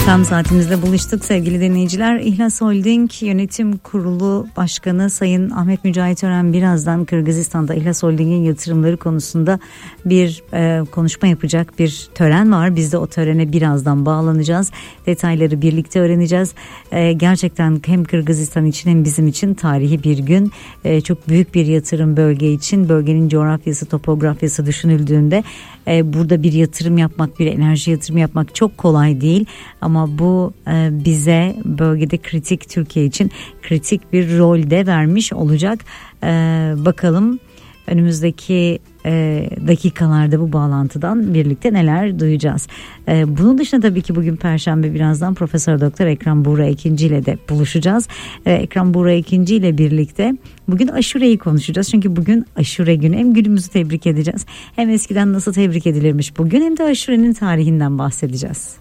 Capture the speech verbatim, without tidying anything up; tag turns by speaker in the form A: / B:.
A: Tam saatimizde buluştuk sevgili dinleyiciler. İhlas Holding Yönetim Kurulu Başkanı Sayın Ahmet Mücahit Ören birazdan Kırgızistan'da İhlas Holding'in yatırımları konusunda bir e, konuşma yapacak, bir tören var. Biz de o törene birazdan bağlanacağız. Detayları birlikte öğreneceğiz. E, gerçekten hem Kırgızistan için hem bizim için tarihi bir gün. E, çok büyük bir yatırım bölge için. Bölgenin coğrafyası, topografyası düşünüldüğünde e, burada bir yatırım yapmak, bir enerji yatırımı yapmak çok kolay değil. Ama bu e, bize bölgede kritik, Türkiye için kritik bir rol de vermiş olacak. E, bakalım önümüzdeki e, dakikalarda bu bağlantıdan birlikte neler duyacağız. E, bunun dışında tabii ki bugün Perşembe birazdan Profesör Doktor Ekrem Buğra Ekinci ile de buluşacağız. E, Ekrem Buğra Ekinci ile birlikte bugün aşureyi konuşacağız. Çünkü bugün aşure günü, hem günümüzü tebrik edeceğiz hem eskiden nasıl tebrik edilirmiş bugün, hem de aşurenin tarihinden bahsedeceğiz.